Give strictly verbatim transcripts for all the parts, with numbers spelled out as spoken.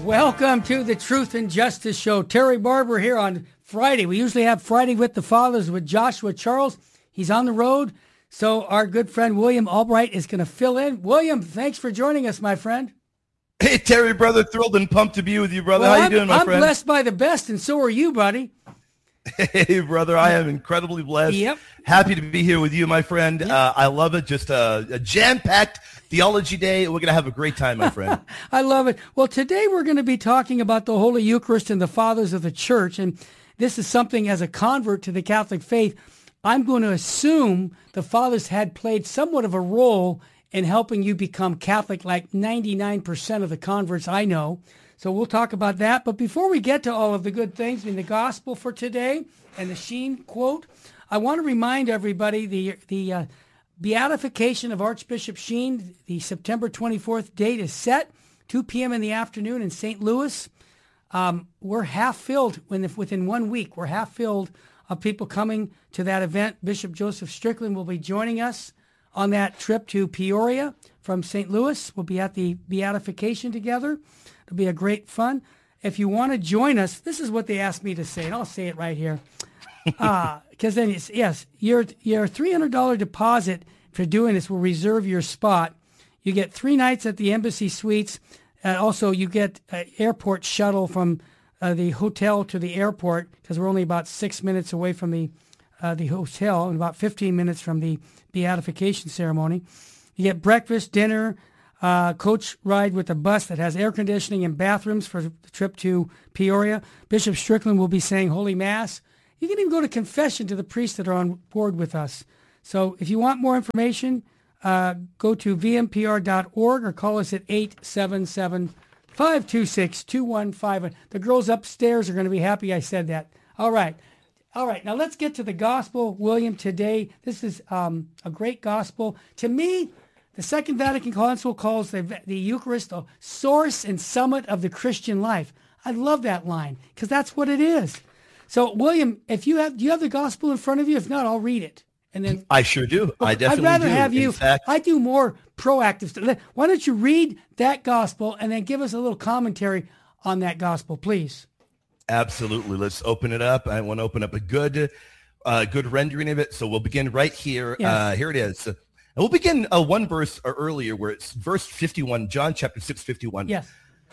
Welcome to the Truth and Justice Show. Terry Barber here on Friday. We usually have Friday with the Fathers with Joshua Charles. He's on the road, so our good friend William Albright is going to fill in. William, thanks for joining us, my friend. Hey, Terry, brother. Thrilled and pumped to be with you, brother. Well, How you I'm, doing, my I'm friend? I'm blessed by the best, and so are you, buddy. Hey, brother. I am incredibly blessed. Yep. Happy to be here with you, my friend. Yep. Uh, I love it. Just a, a jam-packed theology day. We're going to have a great time, my friend. I love it. Well, today we're going to be talking about the Holy Eucharist and the Fathers of the Church, and this is something as a convert to the Catholic faith, I'm going to assume the Fathers had played somewhat of a role in helping you become Catholic, like ninety-nine percent of the converts I know. So we'll talk about that. But before we get to all of the good things in the gospel for today and the Sheen quote, I want to remind everybody the the uh, beatification of Archbishop Sheen, the September twenty-fourth date is set, two p.m. in the afternoon in Saint Louis. Um, we're half filled when if within one week. We're half filled of people coming to that event. Bishop Joseph Strickland will be joining us on that trip to Peoria from Saint Louis. We'll be at the beatification together. It'll be a great fun. If you want to join us, this is what they asked me to say, and I'll say it right here. Because uh, then, it's, yes, your your three hundred dollars deposit for doing this will reserve your spot. You get three nights at the Embassy Suites. Uh, also, you get an airport shuttle from uh, the hotel to the airport, because we're only about six minutes away from the uh, the hotel and about fifteen minutes from the beatification ceremony. You get breakfast, dinner, Uh, coach ride with a bus that has air conditioning and bathrooms for the trip to Peoria. Bishop Strickland will be saying Holy Mass. You can even go to confession to the priests that are on board with us. So if you want more information, uh, go to v m p r dot org or call us at eight seven seven, five two six, two one five one. The girls upstairs are going to be happy I said that. All right. All right. Now let's get to the gospel, William, today. This is um, a great gospel. To me, the Second Vatican Council calls the, the Eucharist the source and summit of the Christian life. I love that line because that's what it is. So, William, if you have, do you have the gospel in front of you? If not, I'll read it. And then I sure do. I definitely do. I'd rather do. have you. In fact, I do more proactive stuff. Why don't you read that gospel and then give us a little commentary on that gospel, please? Absolutely. Let's open it up. I want to open up a good, uh, good rendering of it. So we'll begin right here. Yes. Uh, here it is. And we'll begin uh, one verse earlier where it's verse fifty-one, John chapter six, fifty-one. Yes.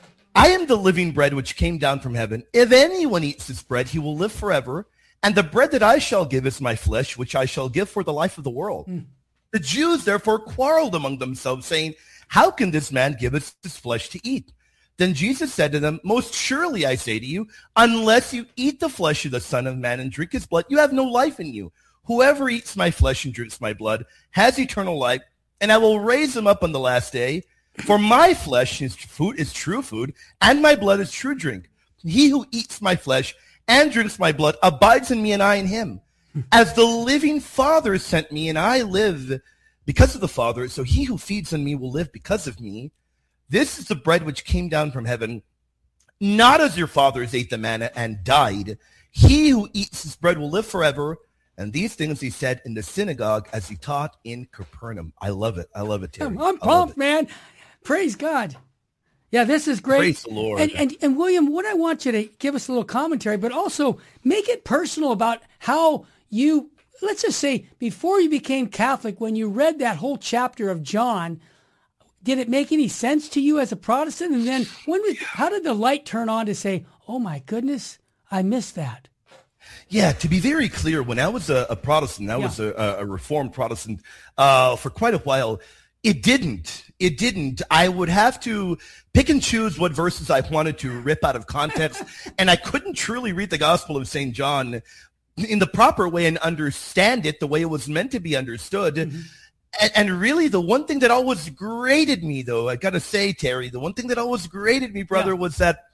I am the living bread which came down from heaven. If anyone eats this bread, he will live forever. And the bread that I shall give is my flesh, which I shall give for the life of the world. Mm. The Jews therefore quarreled among themselves, saying, how can this man give us his flesh to eat? Then Jesus said to them, most surely I say to you, unless you eat the flesh of the Son of Man and drink his blood, you have no life in you. Whoever eats my flesh and drinks my blood has eternal life, and I will raise him up on the last day. For my flesh is food is true food, and my blood is true drink. He who eats my flesh and drinks my blood abides in me, and I in him. As the living Father sent me, and I live because of the Father, so he who feeds on me will live because of me. This is the bread which came down from heaven, not as your fathers ate the manna and died. He who eats this bread will live forever. And these things he said in the synagogue as he taught in Capernaum. I love it. I love it, Terry. I'm pumped, man. Praise God. Yeah, this is great. Praise the Lord. And, and, and William, what I want you to give us a little commentary, but also make it personal about how you, let's just say, before you became Catholic, when you read that whole chapter of John, did it make any sense to you as a Protestant? And then when was, how did the light turn on to say, oh my goodness, I missed that? Yeah, to be very clear, when I was a, a Protestant, I yeah. was a, a Reformed Protestant uh, for quite a while, it didn't. It didn't. I would have to pick and choose what verses I wanted to rip out of context, and I couldn't truly read the Gospel of Saint John in the proper way and understand it the way it was meant to be understood. Mm-hmm. And, and really, the one thing that always grated me, though, I got to say, Terry, the one thing that always grated me, brother, yeah. was that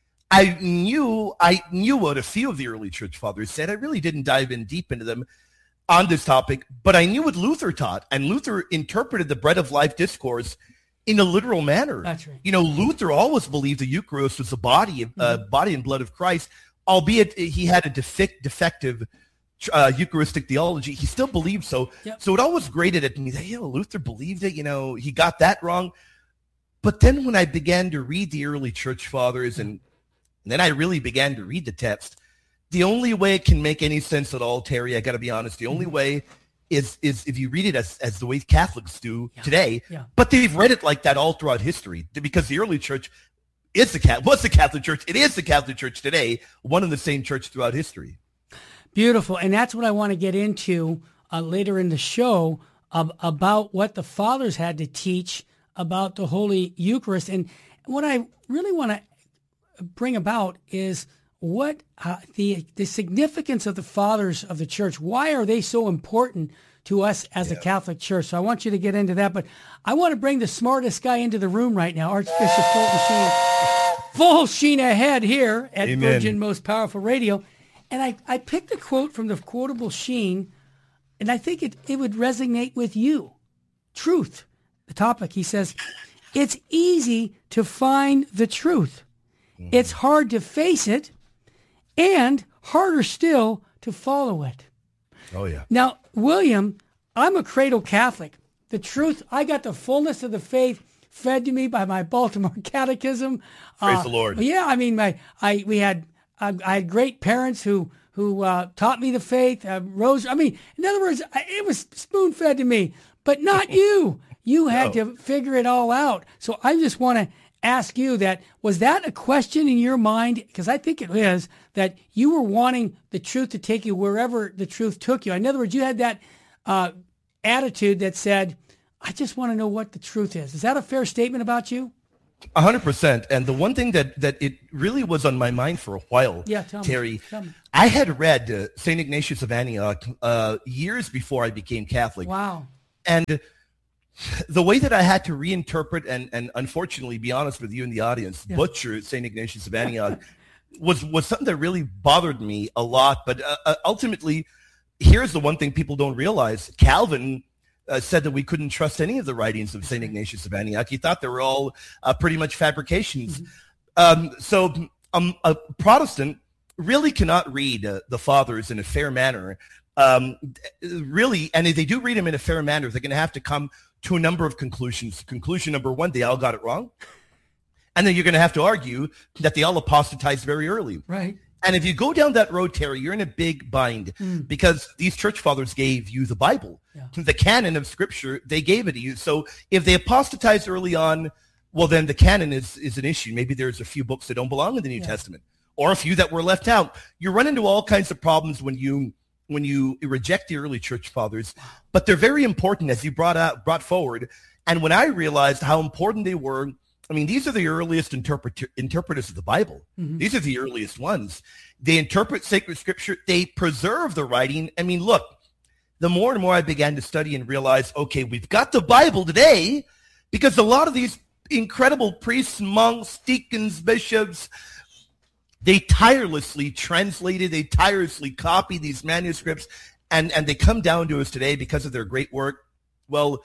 I knew I knew what a few of the early church fathers said. I really didn't dive in deep into them on this topic, but I knew what Luther taught, and Luther interpreted the bread of life discourse in a literal manner. That's right. You know, Luther always believed the Eucharist was the body, of, mm-hmm. uh, body and blood of Christ, albeit he had a defect, defective uh, Eucharistic theology. He still believed so. Yep. So it always grated at me that, you know, Luther believed it. You know, he got that wrong. But then when I began to read the early church fathers, and then I really began to read the text, the only way it can make any sense at all, Terry, I got to be honest, the only way is is if you read it as, as the way Catholics do yeah. today. Yeah. But they've read it like that all throughout history, because the early church is the was the Catholic Church. It is the Catholic Church today, one and the same church throughout history. Beautiful. And that's what I want to get into uh, later in the show, uh, about what the fathers had to teach about the Holy Eucharist. And what I really want to bring about is what uh, the the significance of the fathers of the church. Why are they so important to us as yeah. a Catholic Church? So I want you to get into that. But I want to bring the smartest guy into the room right now, Archbishop Fulton Sheen. Full sheen ahead here at Amen. Virgin Most Powerful Radio. And I, I picked a quote from the Quotable Sheen, and I think it, it would resonate with you. Truth, the topic. He says, it's easy to find the truth. Mm. It's hard to face it, and harder still to follow it. Oh, yeah. Now, William, I'm a cradle Catholic. The truth, I got the fullness of the faith fed to me by my Baltimore Catechism. Praise uh, the Lord. Yeah, I mean, my I we had I, I had great parents who who uh, taught me the faith. Uh, Rose, I mean, in other words, I, it was spoon fed to me, but not you. You had no. to figure it all out. So I just want to ask you that, was that a question in your mind? Because I think it is, that you were wanting the truth to take you wherever the truth took you. In other words, you had that uh, attitude that said, I just want to know what the truth is. Is that a fair statement about you? A hundred percent. And the one thing that, that it really was on my mind for a while, yeah, tell me, Terry, tell me. I had read uh, Saint Ignatius of Antioch uh, years before I became Catholic. Wow. And the way that I had to reinterpret and, and unfortunately, be honest with you in the audience, yeah. butcher Saint Ignatius of Antioch was, was something that really bothered me a lot. But uh, ultimately, here's the one thing people don't realize. Calvin uh, said that we couldn't trust any of the writings of Saint Ignatius of Antioch. He thought they were all uh, pretty much fabrications. Mm-hmm. Um, so um, a Protestant really cannot read uh, the fathers in a fair manner. Um, really, and if they do read them in a fair manner, they're going to have to come to a number of conclusions. Conclusion number one, they all got it wrong. And then you're going to have to argue that they all apostatized very early. Right. And if you go down that road, Terry, you're in a big bind mm. because these church fathers gave you the Bible. Yeah. The canon of Scripture, they gave it to you. So if they apostatized early on, well, then the canon is, is an issue. Maybe there's a few books that don't belong in the New yeah. Testament, or a few that were left out. You run into all kinds of problems when you when you reject the early church fathers, but they're very important, as you brought out, brought forward. And when I realized how important they were, I mean, these are the earliest interpret- interpreters of the Bible. Mm-hmm. These are the earliest ones. They interpret sacred scripture. They preserve the writing. I mean, look, the more and more I began to study and realize, okay, we've got the Bible today, because a lot of these incredible priests, monks, deacons, bishops, they tirelessly translated, they tirelessly copied these manuscripts, and, and they come down to us today because of their great work. Well,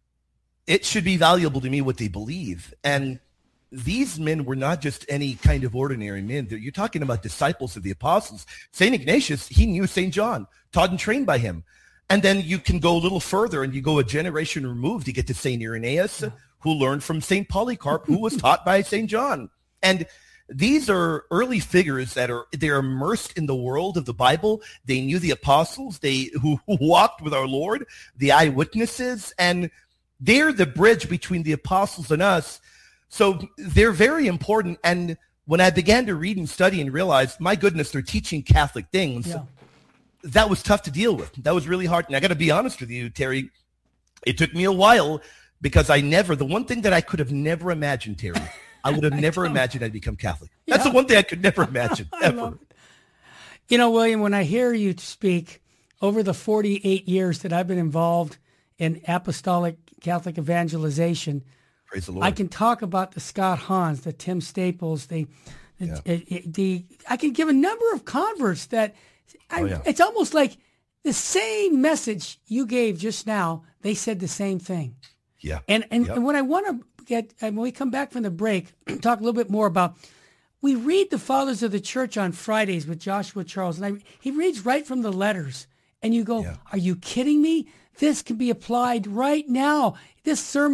it should be valuable to me what they believe. And these men were not just any kind of ordinary men. They're, you're talking about disciples of the apostles. Saint Ignatius, he knew Saint John, taught and trained by him. And then you can go a little further and you go a generation removed to get to Saint Irenaeus, yeah. who learned from Saint Polycarp, who was taught by Saint John. And these are early figures that are, they're immersed in the world of the Bible. They knew the apostles, they who, who walked with our Lord, the eyewitnesses, and they're the bridge between the apostles and us. So they're very important. And when I began to read and study and realize, my goodness, they're teaching Catholic things, yeah. that was tough to deal with. That was really hard. And I got to be honest with you, Terry, it took me a while, because I never, the one thing that I could have never imagined, Terry, I would have never imagined I'd become Catholic. That's yeah. the one thing I could never imagine, ever. You know, William, when I hear you speak over the forty-eight years that I've been involved in apostolic Catholic evangelization, praise the Lord, I can talk about the Scott Hahns, the Tim Staples, the, the, yeah. the, the I can give a number of converts that I, oh, yeah. it's almost like the same message you gave just now, they said the same thing. Yeah. And and, yep. and what I want to get, and when we come back from the break, talk a little bit more about, we read the Fathers of the Church on Fridays with Joshua Charles, and I, he reads right from the letters, and you go, yeah. are you kidding me? This can be applied right now. This sermon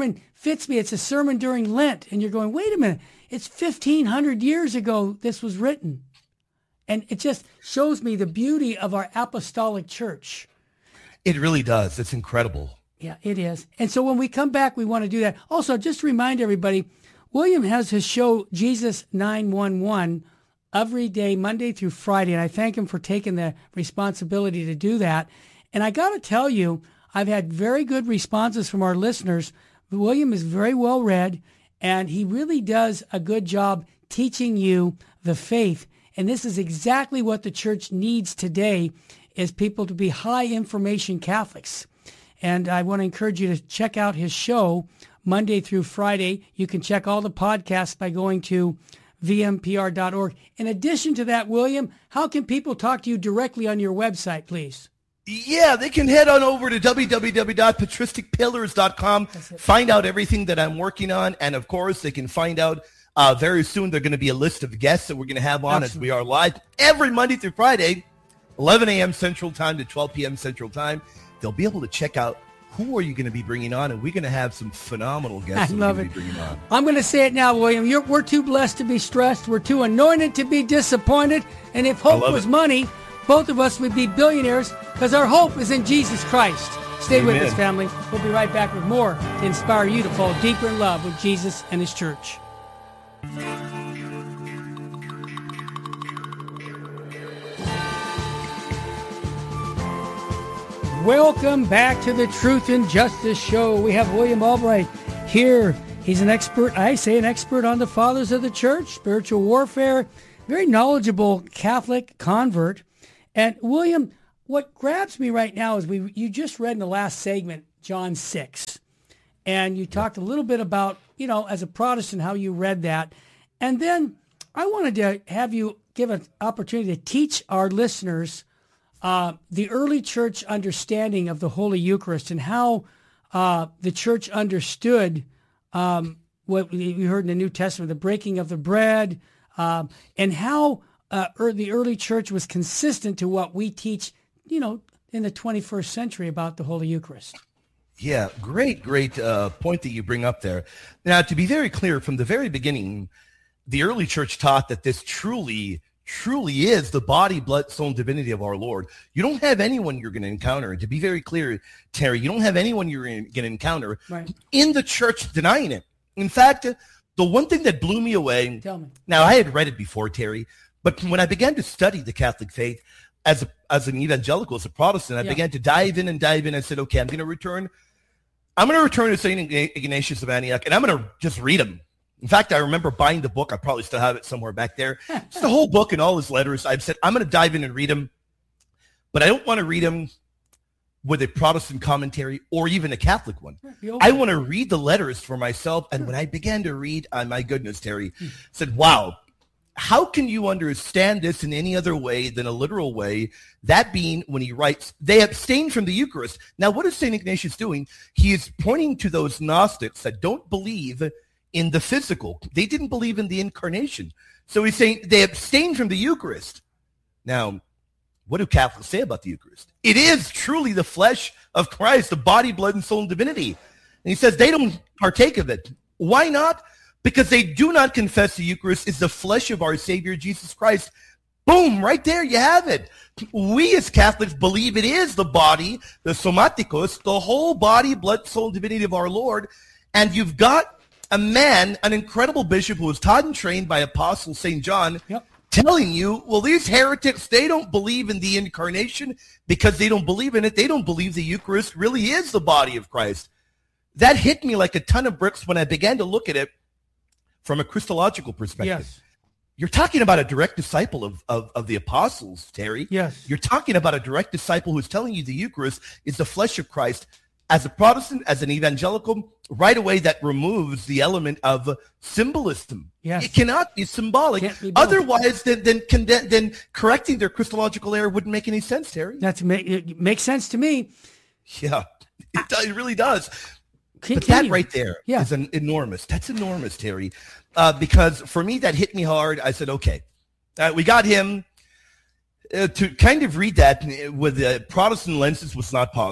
fits me. It's a sermon during Lent. And you're going, wait a minute. It's fifteen hundred years ago this was written. And it just shows me the beauty of our apostolic church. It really does. It's incredible. Yeah, it is. And so when we come back, we want to do that. Also, just to remind everybody, William has his show, Jesus nine one one, every day, Monday through Friday. And I thank him for taking the responsibility to do that. And I got to tell you, I've had very good responses from our listeners. William is very well read, and he really does a good job teaching you the faith. And this is exactly what the church needs today, is people to be high information Catholics. And I want to encourage you to check out his show Monday through Friday. You can check all the podcasts by going to v m p r dot org. In addition to that, William, how can people talk to you directly on your website, please? Yeah, they can head on over to w w w dot patristic pillars dot com, find out everything that I'm working on, and of course, they can find out uh, very soon there's going to be a list of guests that we're going to have on Absolutely. As we are live every Monday through Friday, eleven a.m. Central Time to twelve p.m. Central Time. They'll be able to check out who are you going to be bringing on, and we're going to have some phenomenal guests I love we're it. Be bringing on. I'm going to say it now, William. You're, we're too blessed to be stressed. We're too anointed to be disappointed. And if hope was it. money, both of us would be billionaires, because our hope is in Jesus Christ. Stay Amen. With us, family. We'll be right back with more to inspire you to fall deeper in love with Jesus and his church. Welcome back to the Truth and Justice Show. We have William Albright here. He's an expert, I say an expert on the fathers of the church, spiritual warfare, very knowledgeable Catholic convert. And William, what grabs me right now is we you just read in the last segment, John six. And you talked a little bit about, you know, as a Protestant, how you read that. And then I wanted to have you give an opportunity to teach our listeners Uh, the early church understanding of the Holy Eucharist and how uh, the church understood um, what we heard in the New Testament, the breaking of the bread, um, and how uh, er, the early church was consistent to what we teach, you know, in the twenty-first century about the Holy Eucharist. Yeah, great, great uh, point that you bring up there. Now, to be very clear, from the very beginning, the early church taught that this truly truly is the body, blood, soul, and divinity of our Lord. You don't have anyone you're going to encounter. And to be very clear, Terry, you don't have anyone you're going to encounter right. in the church denying it. In fact, the one thing that blew me away, Tell me. Now I had read it before, Terry, but when I began to study the Catholic faith as a, as an evangelical, as a Protestant, I yeah. began to dive in and dive in. I said, okay, I'm going to return. I'm going to return to Saint Ignatius of Antioch, and I'm going to just read him. In fact, I remember buying the book. I probably still have it somewhere back there. It's the whole book and all his letters. I've said, I'm going to dive in and read them, but I don't want to read them with a Protestant commentary or even a Catholic one. I want to read the letters for myself. And when I began to read, oh, my goodness, Terry, I said, wow, how can you understand this in any other way than a literal way? That being when he writes, they abstain from the Eucharist. Now, what is Saint Ignatius doing? He is pointing to those Gnostics that don't believe in the physical. They didn't believe in the incarnation. So he's saying they abstain from the Eucharist. Now, what do Catholics say about the Eucharist? It is truly the flesh of Christ, the body, blood, and soul, and divinity. And he says they don't partake of it. Why not? Because they do not confess the Eucharist is the flesh of our Savior, Jesus Christ. Boom, right there, you have it. We as Catholics believe it is the body, the somaticos, the whole body, blood, soul, and divinity of our Lord. And you've got a man, an incredible bishop who was taught and trained by Apostle Saint John, yep. telling you, well, these heretics, they don't believe in the incarnation because they don't believe in it. They don't believe the Eucharist really is the body of Christ. That hit me like a ton of bricks when I began to look at it from a Christological perspective. Yes. You're talking about a direct disciple of, of, of the apostles, Terry. Yes. You're talking about a direct disciple who's telling you the Eucharist is the flesh of Christ. As a Protestant, as an evangelical, right away that removes the element of symbolism. Yes. It cannot be symbolic. Be Otherwise, then, then, then, then correcting their Christological error wouldn't make any sense, Terry. That's it makes sense to me. Yeah, it, it really does. Continue. But that right there yeah. is an enormous. That's enormous, Terry. Uh, because for me, that hit me hard. I said, okay, uh, we got him. Uh, to kind of read that with the Protestant lenses was not possible.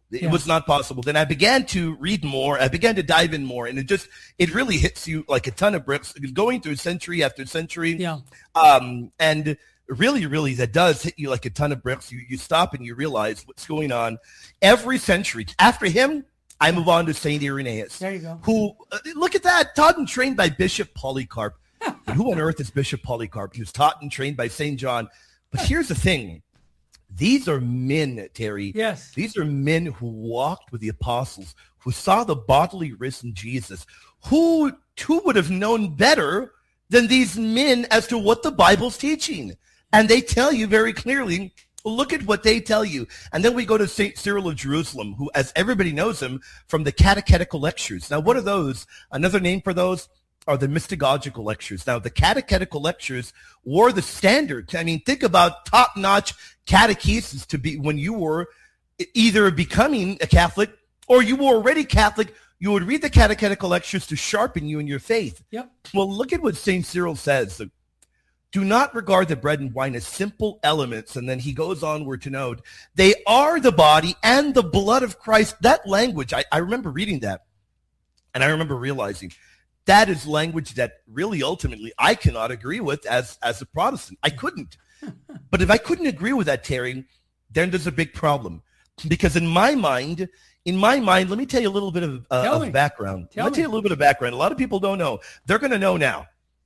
It Yeah. was not possible. Then I began to read more. I began to dive in more, and it just it really hits you like a ton of bricks, going through century after century. Yeah. Um, and really, really, that does hit you like a ton of bricks. You you stop and you realize what's going on. Every century after him, I move on to Saint Irenaeus. There you go. Who uh, look at that, taught and trained by Bishop Polycarp. And who on earth is Bishop Polycarp? He was taught and trained by Saint John. But here's the thing. These are men, Terry. Yes. These are men who walked with the apostles, who saw the bodily risen Jesus. Who, who would have known better than these men as to what the Bible's teaching? And they tell you very clearly, look at what they tell you. And then we go to Saint Cyril of Jerusalem, who, as everybody knows him, from the Catechetical Lectures. Now, what are those? Another name for those are the mystagogical lectures. Now, the catechetical lectures were the standard. I mean, think about top-notch catechesis to be when you were either becoming a Catholic or you were already Catholic. You would read the catechetical lectures to sharpen you in your faith. Yep. Well, look at what Saint Cyril says. Do not regard the bread and wine as simple elements. And then he goes onward to note, they are the body and the blood of Christ. That language, I, I remember reading that. And I remember realizing that is language that really ultimately I cannot agree with as, as a Protestant. I couldn't. But if I couldn't agree with that, Terry, then there's a big problem. Because in my mind, in my mind, let me tell you a little bit of, uh, of background. Tell Let me me. tell you a little bit of background. A lot of people don't know. They're going to know now.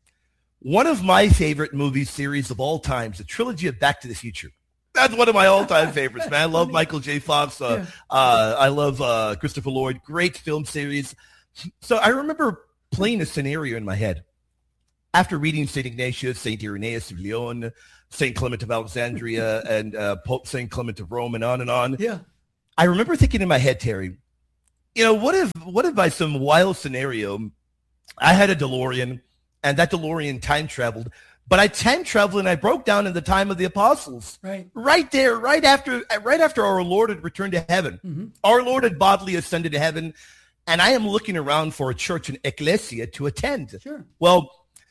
One of my favorite movie series of all time is the trilogy of Back to the Future. That's one of my all-time favorites, man. I love Michael J. Fox. Uh, Yeah. uh, I love uh, Christopher Lloyd. Great film series. So I remember playing a scenario in my head after reading Saint Ignatius, Saint Irenaeus of Lyon, Saint Clement of Alexandria, and uh, Pope Saint Clement of Rome, and on and on. Yeah. I remember thinking in my head, Terry, you know, what if, what if by some wild scenario, I had a DeLorean, and that DeLorean time traveled, but I time traveled and I broke down in the time of the apostles. Right. Right there, right after, right after our Lord had returned to heaven. Mm-hmm. Our Lord had bodily ascended to heaven, and I am looking around for a church, an ecclesia, to attend. Sure. Well,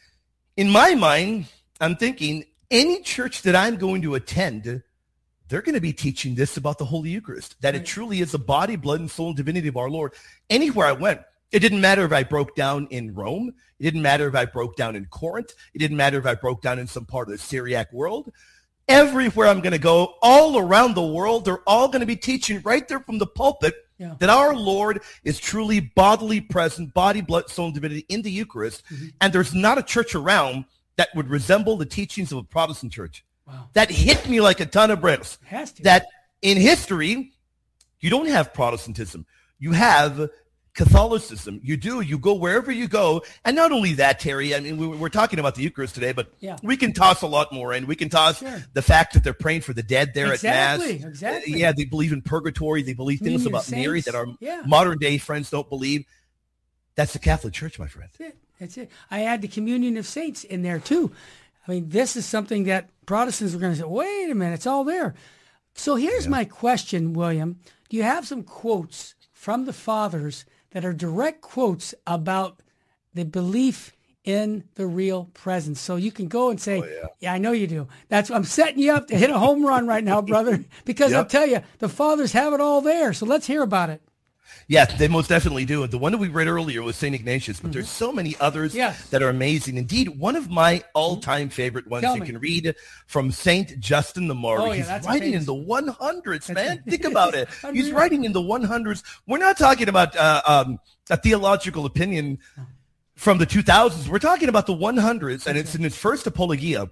in my mind, I'm thinking any church that I'm going to attend, they're going to be teaching this about the Holy Eucharist, that Right. it truly is the body, blood, and soul and divinity of our Lord. Anywhere I went, it didn't matter if I broke down in Rome. It didn't matter if I broke down in Corinth. It didn't matter if I broke down in some part of the Syriac world. Everywhere I'm going to go, all around the world, they're all going to be teaching right there from the pulpit Yeah. that our Lord is truly bodily present, body, blood, soul, and divinity in the Eucharist. Mm-hmm. And there's not a church around that would resemble the teachings of a Protestant church. Wow. That hit me like a ton of bricks. It has to. That in history, you don't have Protestantism. You have Catholicism. You do. You go wherever you go. And not only that, Terry, I mean, we, we're talking about the Eucharist today, but Yeah. we can toss a lot more in. We can toss Sure. the fact that they're praying for the dead there Exactly, at Mass. exactly. Uh, Yeah, they believe in purgatory. They believe things Communion of about Mary saints. that our Yeah. modern day friends don't believe. That's the Catholic Church, my friend. That's it. That's it. I add the communion of saints in there too. I mean, this is something that Protestants are going to say, wait a minute, it's all there. So here's my question, William. Do you have some quotes from the fathers that are direct quotes about the belief in the real presence? So you can go and say, Oh, yeah. yeah, I know you do. That's I'm setting you up to hit a home run right now, brother, because I'll Yep. tell you, the fathers have it all there. So let's hear about it. Yeah, they most definitely do. The one that we read earlier was Saint Ignatius, but there's so many others Yes. that are amazing. Indeed, one of my all-time favorite ones Tell you me. can read from Saint Justin the Martyr. Oh, yeah, He's that's writing famous. in the one hundreds, That's- man. Think about it. He's Unreal. writing in the one hundreds. We're not talking about uh, um, a theological opinion from the two thousands. We're talking about the one hundreds, and it's in his first apologia.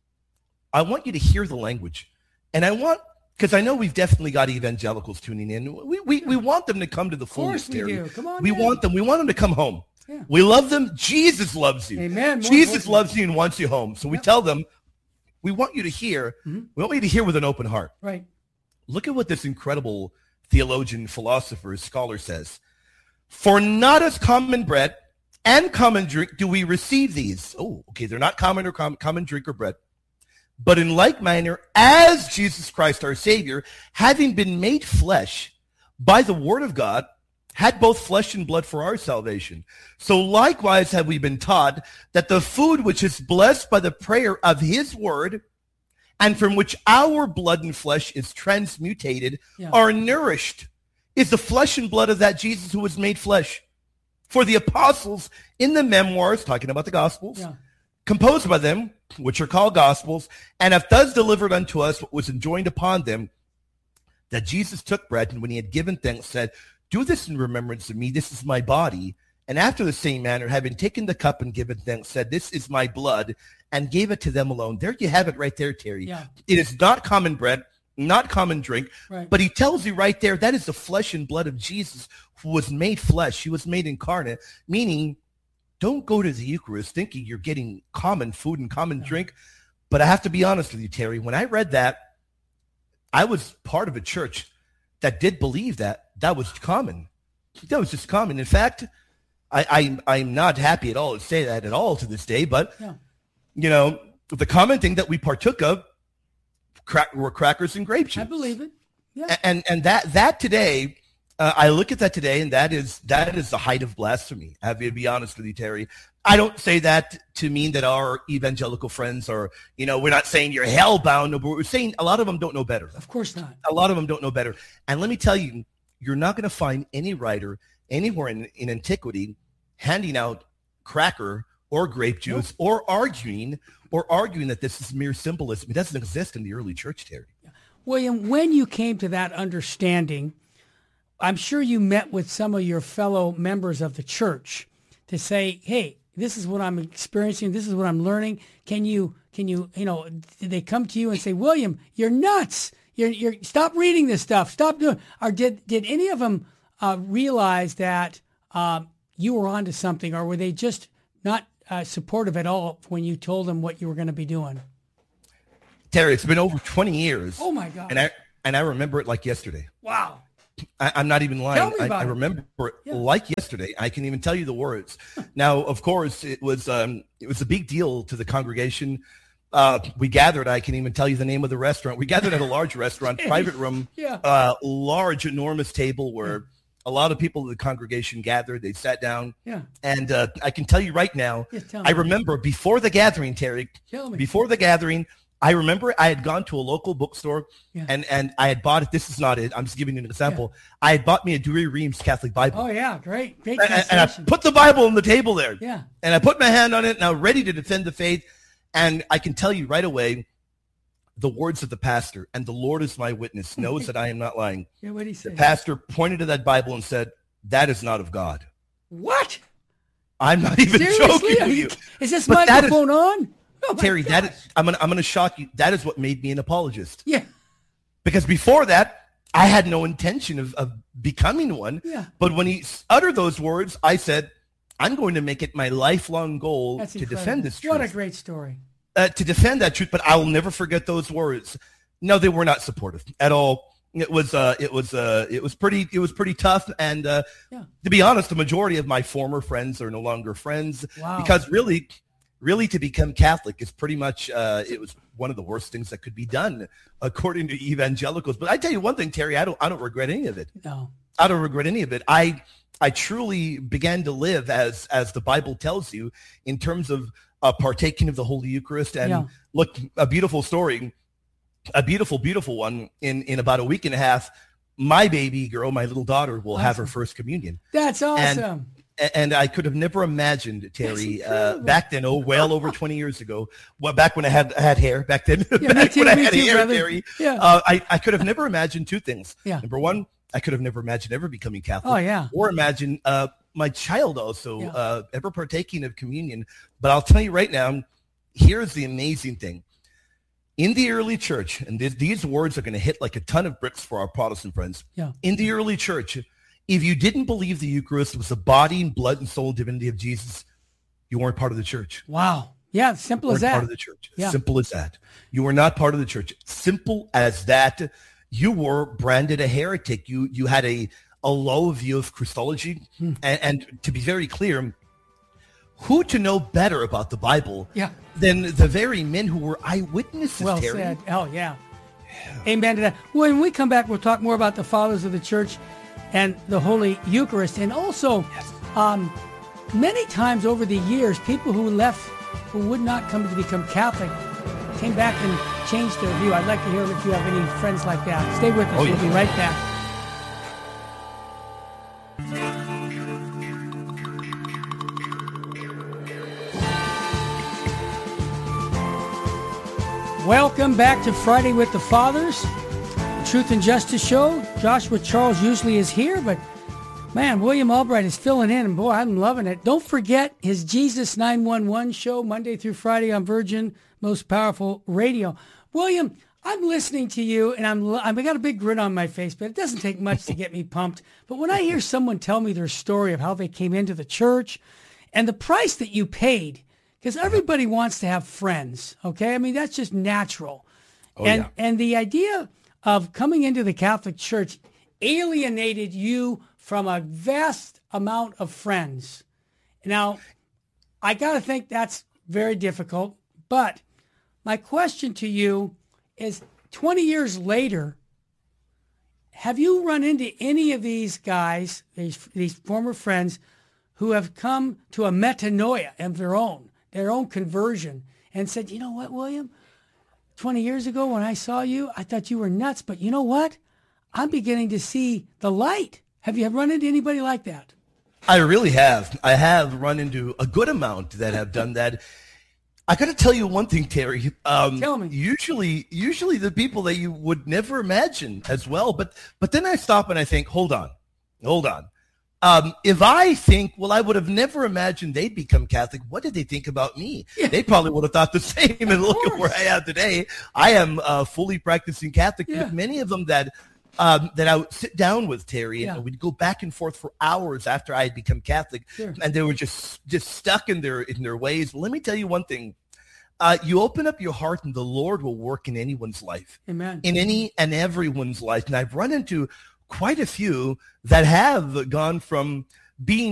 I want you to hear the language, and I want, because I know we've definitely got evangelicals tuning in. We, we, we want them to come to the Of fullness. course we Terry. do. Come on We in. want them. We want them to come home. Yeah. We love them. Jesus loves you. Amen. More Jesus importantly. loves you and wants you home. So we Yep. tell them, we want you to hear. Mm-hmm. We want you to hear with an open heart. Right. Look at what this incredible theologian, philosopher, scholar says. For not as common bread and common drink do we receive these. Oh, okay. They're not common or com- common drink or bread. But in like manner, as Jesus Christ, our Savior, having been made flesh by the word of God, had both flesh and blood for our salvation. So likewise have we been taught that the food which is blessed by the prayer of his word, and from which our blood and flesh is transmutated, Yeah. are nourished is the flesh and blood of that Jesus who was made flesh. For the apostles in the memoirs, talking about the Gospels, Yeah. composed by them, which are called Gospels, and have thus delivered unto us what was enjoined upon them, that Jesus took bread, and when he had given thanks, said, do this in remembrance of me. This is my body. And after the same manner, having taken the cup and given thanks, said, this is my blood, and gave it to them alone. There you have it right there, Terry. Yeah. It is not common bread, not common drink, Right. but he tells you right there, that is the flesh and blood of Jesus who was made flesh. He was made incarnate, meaning don't go to the Eucharist thinking you're getting common food and common Yeah. drink. But I have to be honest with you, Terry, when I read that, I was part of a church that did believe that that was common. That was just common. In fact, I, I, I'm not happy at all to say that at all to this day, but, Yeah. you know, the common thing that we partook of crack, were crackers and grape juice. I believe it. Yeah. And, and that, that today, uh, I look at that today, and that is, that is the height of blasphemy. I have to be honest with you, Terry. I don't say that to mean that our evangelical friends are, you know, we're not saying you're hellbound, but we're saying a lot of them don't know better. Of course not. A lot of them don't know better. And let me tell you, you're not going to find any writer anywhere in, in antiquity handing out cracker or grape juice Nope. or arguing or arguing that this is mere symbolism. It doesn't exist in the early church, Terry. William, when you came to that understanding, I'm sure you met with some of your fellow members of the church to say, hey, this is what I'm experiencing. This is what I'm learning. Can you, can you, you know, did they come to you and say, William, you're nuts. You're, you're, stop reading this stuff. Stop doing, or did, did any of them uh, realize that um, you were onto something, or were they just not uh, supportive at all when you told them what you were going to be doing? Terry, it's been over twenty years. Oh my God. And I, and I remember it like yesterday. Wow. I, I'm not even lying. Tell me I, about I it. remember it Yeah. like yesterday. I can even tell you the words. Now, of course, it was um, it was a big deal to the congregation. Uh, we gathered. I can even tell you the name of the restaurant. We gathered at a large restaurant, private room, Yeah. uh, large, enormous table where a lot of people of the congregation gathered. They sat down. Yeah. And uh, I can tell you right now, Yes, tell I me. remember before the gathering, Terry, Tell me. before the gathering, I remember I had gone to a local bookstore Yeah. and, and I had bought it. This is not it. I'm just giving you an example. I had bought me a Dewey Reams Catholic Bible. Oh yeah, great, great and, and I translation. put the Bible on the table there. Yeah. And I put my hand on it and I was ready to defend the faith. And I can tell you right away, the words of the pastor, and the Lord is my witness, knows that I am not lying. Yeah, what did he The say? pastor pointed to that Bible and said, that is not of God. What? I'm not even Seriously? joking Are with you, you. is this But that is- microphone on? Oh my Terry, that gosh. is, I'm gonna I'm gonna shock you. That is what made me an apologist. Yeah. Because before that, I had no intention of, of becoming one. Yeah. But when he uttered those words, I said, I'm going to make it my lifelong goal That's to incredible. defend this truth. What a great story. uh, to defend that truth, but I will never forget those words. No, they were not supportive at all. It was, uh, it was, uh, it was pretty, it was pretty tough. And uh, Yeah. to be honest, the majority of my former friends are no longer friends Wow. because really, really to become Catholic is pretty much, uh, it was one of the worst things that could be done according to evangelicals. But I tell you one thing, Terry, I don't, I don't regret any of it. No. I don't regret any of it. I, I truly began to live as, as the Bible tells you in terms of uh, partaking of the Holy Eucharist. And Yeah. look, a beautiful story, a beautiful, beautiful one. In, in about a week and a half, my baby girl, my little daughter, will have her Awesome. first communion. That's awesome. A- And I could have never imagined, Terry, That's uh, incredible. back then, oh, well over twenty years ago, well, back when I had had hair, back then, Yeah, me back too, when I me had too, hair, brother. Terry, Yeah. uh, I, I could have never imagined two things. Yeah. Number one, I could have never imagined ever becoming Catholic. Oh, yeah. Or imagine uh, my child also Yeah. uh, ever partaking of communion. But I'll tell you right now, here's the amazing thing. In the early church, and th- these words are going to hit like a ton of bricks for our Protestant friends. Yeah. In the early church, if you didn't believe the Eucharist was the body and blood and soul divinity of Jesus, you weren't part of the church. Wow. Yeah, simple You as weren't part that. of the church. Yeah. Simple as that. You were not part of the church. Simple as that. You were branded a heretic. You you had a, a low view of Christology. Hmm. And, and to be very clear, who to know better about the Bible Yeah. than the very men who were eyewitnesses, Well Terry? said. Oh, yeah. Amen to that. When we come back, we'll talk more about the fathers of the church and the Holy Eucharist. And also, um, many times over the years, people who left, who would not come to become Catholic, came back and changed their view. I'd like to hear if you have any friends like that. Stay with us. Oh, We'll yeah. be right back. Welcome back to Friday with the Fathers, the Truth and Justice Show. Joshua Charles usually is here, but man, William Albright is filling in, and boy, I'm loving it. Don't forget his Jesus nine one one show, Monday through Friday on Virgin Most Powerful Radio. William, I'm listening to you, and I'm I've got a big grin on my face, but it doesn't take much to get me pumped. But when I hear someone tell me their story of how they came into the church and the price that you paid, because everybody wants to have friends, okay? I mean, that's just natural. Oh, and yeah. and the idea of coming into the Catholic Church alienated you from a vast amount of friends. Now, I got to think that's very difficult, but my question to you is, twenty years later, have you run into any of these guys, these, these former friends, who have come to a metanoia of their own, their own conversion, and said, you know what, William, twenty years ago when I saw you, I thought you were nuts, but you know what? I'm beginning to see the light. Have you run into anybody like that? I really have. I have run into a good amount that have done that. I got to tell you one thing, Terry. Um, Tell me. Usually, usually the people that you would never imagine as well. But but then I stop and I think, hold on, hold on. Um, if I think, well, I would have never imagined they'd become Catholic, what did they think about me? Yeah. They probably would have thought the same. And look at where I am today. I am uh, fully practicing Catholic. Yeah. But many of them that um, that I would sit down with, Terry, and Yeah. we'd go back and forth for hours after I had become Catholic, Sure. and they were just just stuck in their in their ways. Let me tell you one thing. Uh, you open up your heart and the Lord will work in anyone's life, Amen. in any and everyone's life. And I've run into quite a few that have gone from being